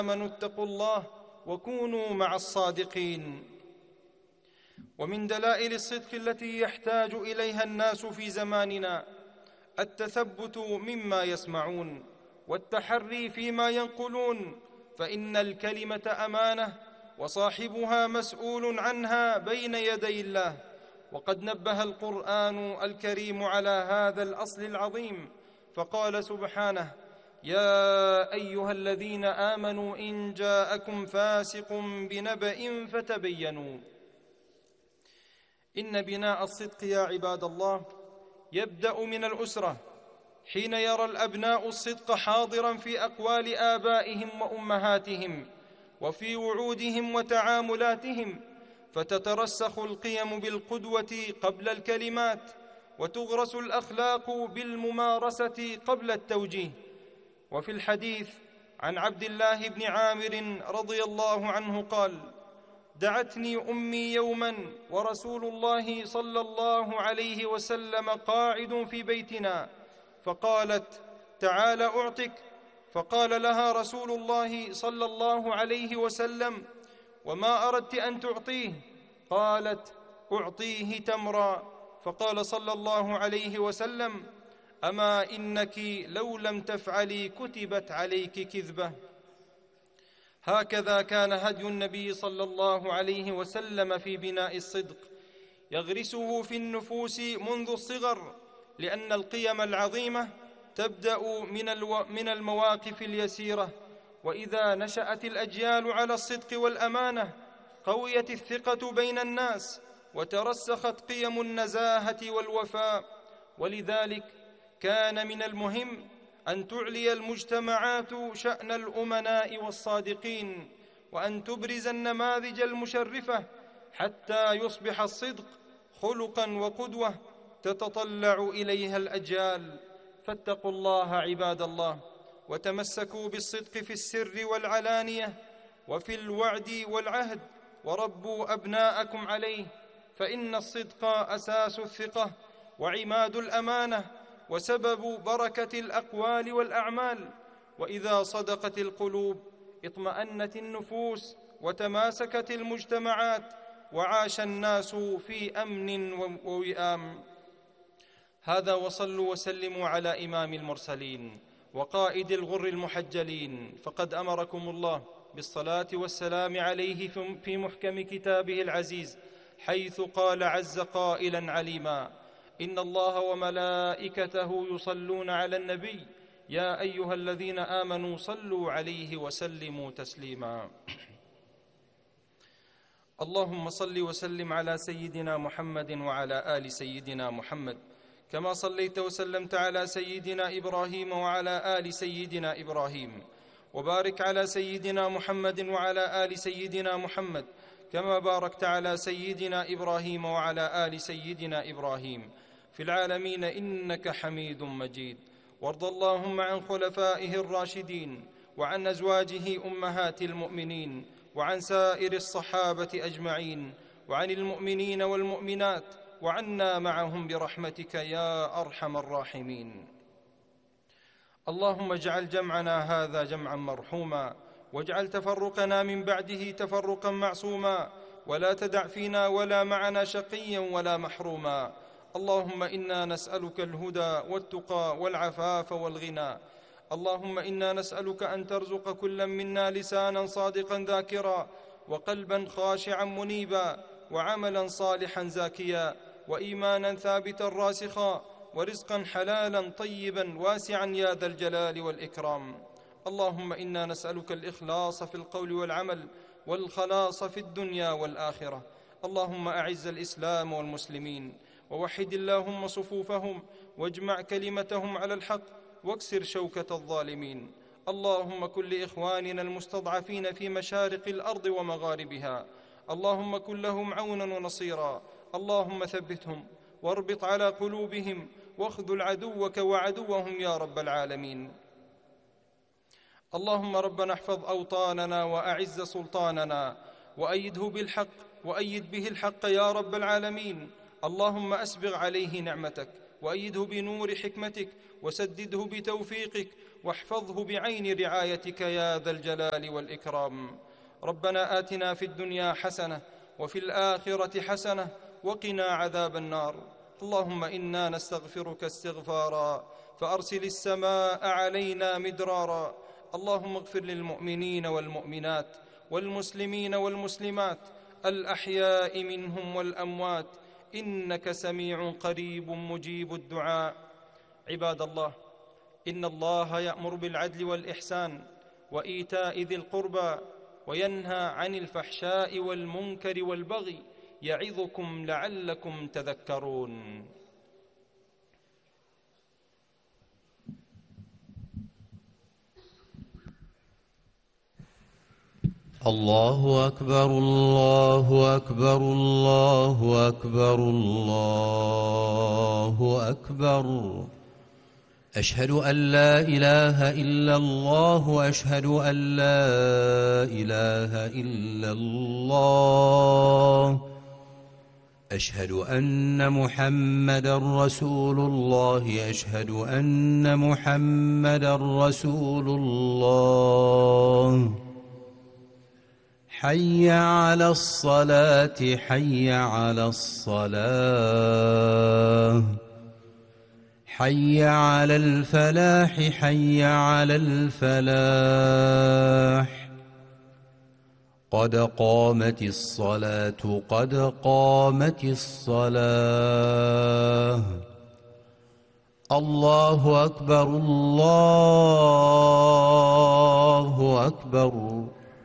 آمنوا اتقوا الله وكونوا مع الصادقين. ومن دلائل الصدق التي يحتاج إليها الناس في زماننا التثبت مما يسمعون والتحري فيما ينقلون، فإن الكلمة أمانة وصاحبها مسؤول عنها بين يدي الله. وقد نبه القرآن الكريم على هذا الأصل العظيم فقال سبحانه: يا أيها الذين آمنوا إن جاءكم فاسق بنبأ فتبينوا. إن بناء الصدق يا عباد الله يبدأ من الأسرة، حين يرى الأبناء الصدق حاضرا في أقوال آبائهم وأمهاتهم وفي وعودهم وتعاملاتهم، فتترسخ القيم بالقدوة قبل الكلمات، وتغرس الأخلاق بالممارسة قبل التوجيه. وفي الحديث عن عبد الله بن عامر رضي الله عنه قال: دعتني أمي يوما ورسول الله صلى الله عليه وسلم قاعد في بيتنا، فقالت: تعال أعطك. فقال لها رسول الله صلى الله عليه وسلم: وما أردت أن تعطيه؟ قالت: أعطيه تمرا. فقال صلى الله عليه وسلم: أما إنك لو لم تفعلي كتبت عليك كذبة. هكذا كان هدي النبي صلى الله عليه وسلم في بناء الصدق، يغرسه في النفوس منذ الصغر، لأن القيم العظيمة تبدأ من المواقف اليسيرة. وإذا نشأت الأجيال على الصدق والأمانة قويت الثقة بين الناس وترسخت قيم النزاهة والوفاء. ولذلك كان من المهم أن تعلي المجتمعات شأن الأمناء والصادقين، وأن تبرز النماذج المشرفة حتى يصبح الصدق خلقا وقدوة تتطلع إليها الأجيال. فاتقوا الله عباد الله، وتمسكوا بالصدق في السر والعلانية وفي الوعد والعهد، وربوا أبناءكم عليه، فإن الصدق أساس الثقة وعماد الأمانة وسبب بركة الأقوال والأعمال. وإذا صدقت القلوب اطمأنت النفوس وتماسكت المجتمعات وعاش الناس في أمن ووئام. هذا، وصلوا وسلموا على إمام المرسلين وقائد الغر المحجلين، فقد أمركم الله بالصلاة والسلام عليه في محكم كتابه العزيز، حيث قال عز قائلا عليما: إن الله وملائكته يصلون على النبي يا أيها الذين آمنوا صلوا عليه وسلموا تسليما. اللهم صل وسلم على سيدنا محمد وعلى آل سيدنا محمد، كما صليت وسلمت على سيدنا إبراهيم وعلى آل سيدنا إبراهيم، وبارك على سيدنا محمد وعلى آل سيدنا محمد، كما باركت على سيدنا إبراهيم وعلى آل سيدنا إبراهيم في العالمين إنك حميد مجيد. وارض اللهم عن خلفائه الراشدين وعن أزواجه أمهات المؤمنين وعن سائر الصحابة أجمعين وعن المؤمنين والمؤمنات وعنا معهم برحمتك يا أرحم الراحمين. اللهم اجعل جمعنا هذا جمعا مرحوما، واجعل تفرقنا من بعده تفرقا معصوما، ولا تدع فينا ولا معنا شقيا ولا محروما. اللهم إنا نسألك الهدى والتقى والعفاف والغنى. اللهم إنا نسألك أن ترزق كل منا لسانا صادقا ذاكرا، وقلبا خاشعا منيبا، وعملا صالحا زاكيا، وإيمانا ثابتا راسخا، ورزقا حلالا طيبا واسعا يا ذا الجلال والإكرام. اللهم إنا نسألك الإخلاص في القول والعمل، والخلاص في الدنيا والآخرة. اللهم أعز الإسلام والمسلمين، ووحد اللهم صفوفهم، واجمع كلمتهم على الحق، واكسر شوكة الظالمين. اللهم كن لإخواننا المستضعفين في مشارق الأرض ومغاربها، اللهم كن لهم عونا ونصيرا. اللهم ثبتهم واربط على قلوبهم، واخذل عدوك وعدوهم يا رب العالمين. اللهم ربنا احفظ أوطاننا وأعز سلطاننا، وأيده بالحق، وأيد به الحق يا رب العالمين. اللهم أسبغ عليه نعمتك، وأيده بنور حكمتك، وسدده بتوفيقك، واحفظه بعين رعايتك يا ذا الجلال والإكرام. ربنا آتنا في الدنيا حسنة وفي الآخرة حسنة وقنا عذاب النار. اللهم إنا نستغفرك استغفارا فأرسل السماء علينا مدرارا. اللهم اغفر للمؤمنين والمؤمنات والمسلمين والمسلمات الأحياء منهم والأموات، إنك سميع قريب مجيب الدعاء. عباد الله، إن الله يأمر بالعدل والإحسان وإيتاء ذي القربى وينهى عن الفحشاء والمنكر والبغي، يعظكم لعلكم تذكرون. الله أكبر الله أكبر الله أكبر الله أكبر. أشهد أن لا إله إلا الله وأشهد أن لا إله إلا الله. أشهد أن محمدا رسول الله. أشهد أن محمدا رسول الله. حي على الصلاة حي على الصلاة. حي على الفلاح حي على الفلاح. قد قامت الصلاة قد قامت الصلاة. الله أكبر الله أكبر.